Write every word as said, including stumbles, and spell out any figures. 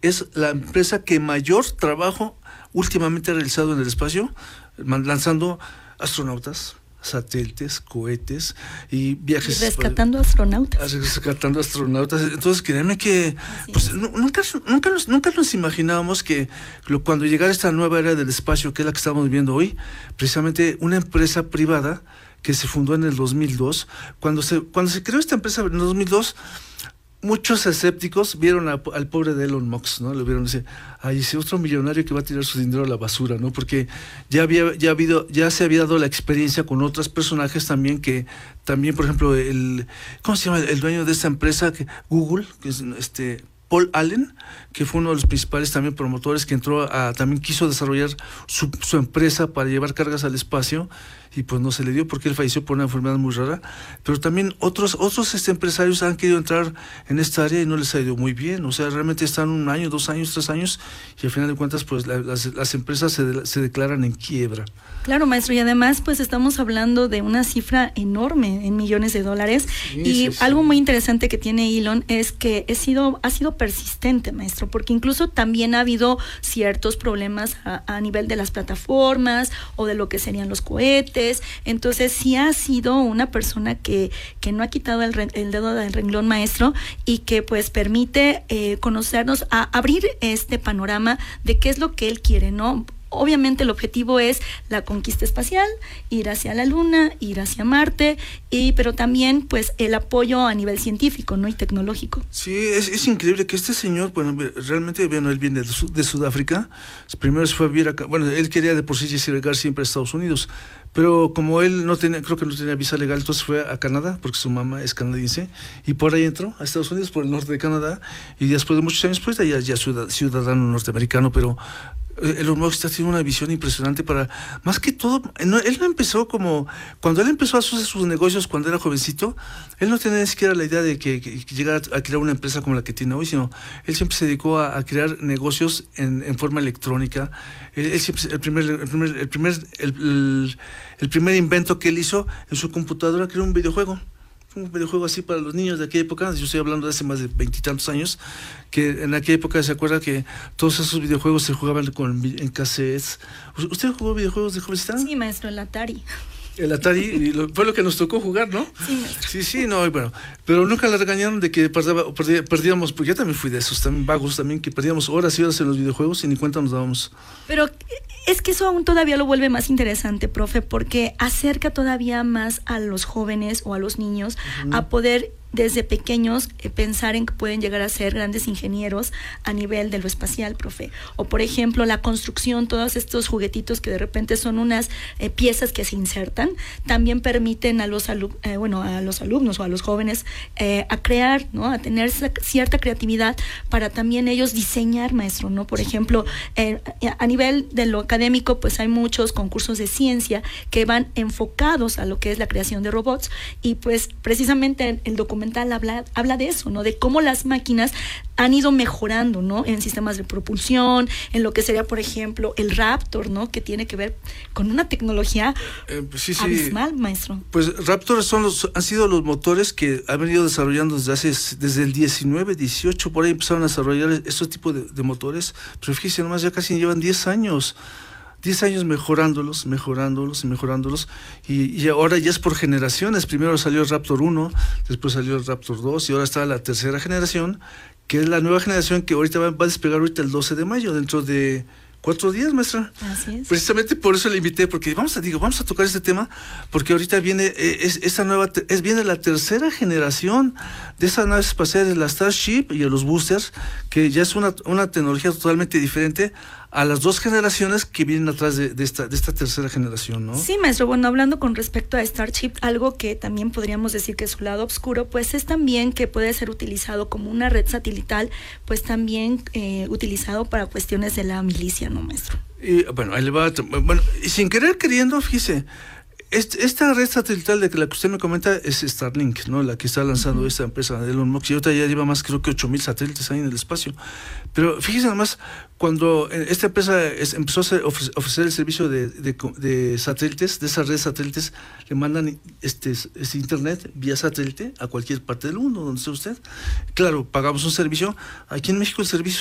es la empresa que mayor trabajo últimamente ha realizado en el espacio, lanzando astronautas, satélites, cohetes y viajes. Y rescatando astronautas. Rescatando astronautas. Entonces, créanme que pues, nunca, nunca, nos, nunca nos imaginábamos que lo, cuando llegara esta nueva era del espacio, que es la que estamos viviendo hoy, precisamente una empresa privada que se fundó en el dos mil dos, cuando se, cuando se creó esta empresa en el dos mil dos, muchos escépticos vieron a, al pobre de Elon Musk, ¿no? Le vieron decir, ay, ese otro millonario que va a tirar su dinero a la basura, ¿no? Porque ya había, ya habido, ya se había dado la experiencia con otros personajes también que, también, por ejemplo, el, ¿cómo se llama? El dueño de esta empresa, que, Google, que es este Paul Allen, que fue uno de los principales también promotores, que entró a, también quiso desarrollar su, su empresa para llevar cargas al espacio, y pues no se le dio porque él falleció por una enfermedad muy rara. Pero también otros otros este, empresarios han querido entrar en esta área y no les ha ido muy bien. O sea, realmente están un año, dos años, tres años, y al final de cuentas pues la, las, las empresas se, de, se declaran en quiebra. Claro, maestro, y además pues estamos hablando de una cifra enorme en millones de dólares. Sí, y sí, sí. Algo muy interesante que tiene Elon es que he sido, ha sido persistente, maestro, porque incluso también ha habido ciertos problemas a, a nivel de las plataformas o de lo que serían los cohetes. Entonces sí ha sido una persona que, que no ha quitado el, el dedo del renglón, maestro, y que pues permite eh, conocernos, a abrir este panorama de qué es lo que él quiere, ¿no? Obviamente el objetivo es la conquista espacial, ir hacia la Luna, ir hacia Marte, y pero también pues el apoyo a nivel científico, ¿no? Y tecnológico. Sí, es, es increíble que este señor, bueno, realmente, bueno, él viene de, de Sudáfrica, primero se fue a vivir acá, bueno, él quería de por sí llegar siempre a Estados Unidos, pero como él no tenía, creo que no tenía visa legal, entonces fue a Canadá, porque su mamá es canadiense, y por ahí entró a Estados Unidos, por el norte de Canadá, y después de muchos años, pues ya, ya ciudadano norteamericano, pero Elon Musk tiene una visión impresionante para, más que todo, no, él no empezó como, cuando él empezó a hacer sus negocios cuando era jovencito, él no tenía ni siquiera la idea de que, que, que llegara a crear una empresa como la que tiene hoy, sino él siempre se dedicó a, a crear negocios en, en forma electrónica. Él, él siempre, el primer, el primer, el primer, el, el, el primer invento que él hizo en su computadora, que era un videojuego. Un videojuego así para los niños de aquella época. Yo estoy hablando de hace más de veintitantos años, que en aquella época se acuerda que todos esos videojuegos se jugaban con, en cassettes. ¿Usted jugó videojuegos de jovencita? Sí, maestro, el Atari. El Atari, y lo, fue lo que nos tocó jugar, ¿no? Sí, maestro. Sí, sí, no, y bueno, pero nunca la regañaron de que perdaba, perdí, perdíamos, porque yo también fui de esos, también vagos, también, que perdíamos horas y horas en los videojuegos y ni cuenta nos dábamos. Pero es que eso aún todavía lo vuelve más interesante, profe, porque acerca todavía más a los jóvenes o a los niños uh-huh. a poder desde pequeños eh, pensar en que pueden llegar a ser grandes ingenieros a nivel de lo espacial, profe. O por ejemplo, la construcción, todos estos juguetitos que de repente son unas eh, piezas que se insertan, también permiten a los, alu- eh, bueno, a los alumnos o a los jóvenes eh, a crear, ¿no? A tener cierta creatividad para también ellos diseñar, maestro, ¿no? Por ejemplo, eh, a nivel de lo académico, pues hay muchos concursos de ciencia que van enfocados a lo que es la creación de robots, y pues precisamente el documento Habla, habla de eso, ¿no? De cómo las máquinas han ido mejorando, ¿no? En sistemas de propulsión, en lo que sería, por ejemplo, el Raptor, ¿no? Que tiene que ver con una tecnología eh, pues sí, sí. abismal, maestro. Pues Raptor son los, han sido los motores que han venido desarrollando desde hace, desde el diecinueve, dieciocho, por ahí empezaron a desarrollar estos tipos de, de motores, pero fíjense nomás, ya casi llevan diez años. diez años mejorándolos, mejorándolos y mejorándolos, y, y ahora ya es por generaciones. Primero salió el Raptor uno, después salió el Raptor dos, y ahora está la tercera generación, que es la nueva generación que ahorita va, va a despegar ahorita el doce de mayo, dentro de cuatro días, maestra. Así es. Precisamente por eso le invité, porque vamos a, digo, vamos a tocar este tema, porque ahorita viene eh, es, esa nueva, es viene la tercera generación de esas naves espaciales, la Starship y los boosters, que ya es una, una tecnología totalmente diferente a las dos generaciones que vienen atrás de, de esta de esta tercera generación, ¿no? Sí, maestro. Bueno, hablando con respecto a Starship, algo que también podríamos decir que es su lado oscuro, pues es también que puede ser utilizado como una red satelital, pues también eh, utilizado para cuestiones de la milicia, ¿no, maestro? Y bueno, ahí le va, bueno, y sin querer queriendo, fíjese, Este, esta red satelital de la que usted me comenta es Starlink, ¿no? La que está lanzando uh-huh. esta empresa de Elon Musk, y ahorita ya lleva más, creo que ocho mil satélites ahí en el espacio. Pero fíjese nomás, cuando esta empresa es, empezó a hacer, ofrecer, ofrecer el servicio de, de, de satélites, de esas redes satélites, le mandan este, este internet vía satélite a cualquier parte del mundo, donde esté usted. Claro, pagamos un servicio. Aquí en México el servicio